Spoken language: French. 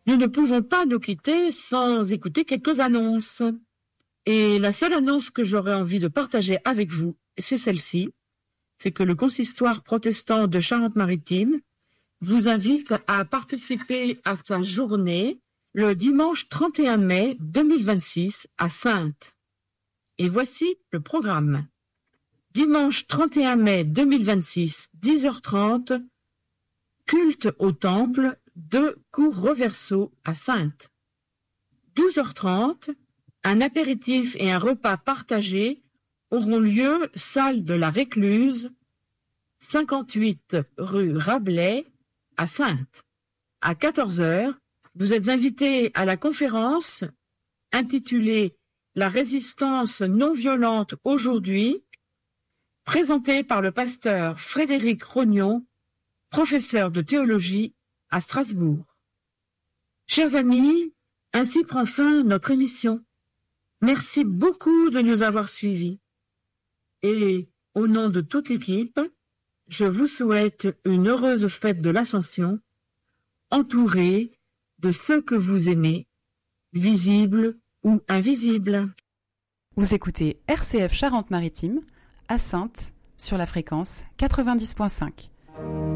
Nous ne pouvons pas nous quitter sans écouter quelques annonces. Et la seule annonce que j'aurais envie de partager avec vous, c'est celle-ci. C'est que le consistoire protestant de Charente-Maritime vous invite à participer à sa journée le dimanche 31 mai 2026 à Saintes. Et voici le programme. Dimanche 31 mai 2026, 10h30, culte au temple de Cours Reverso à Saintes. 12h30, un apéritif et un repas partagé auront lieu salle de la Récluse, 58 rue Rabelais à Saintes. À 14h, vous êtes invités à la conférence intitulée « La résistance non violente aujourd'hui », présentée par le pasteur Frédéric Rognon, professeur de théologie à Strasbourg. Chers amis, ainsi prend fin notre émission. Merci beaucoup de nous avoir suivis. Et au nom de toute l'équipe, je vous souhaite une heureuse fête de l'Ascension, entourée de ceux que vous aimez, visibles ou invisibles. Vous écoutez RCF Charente-Maritime, à Saintes, sur la fréquence 90.5.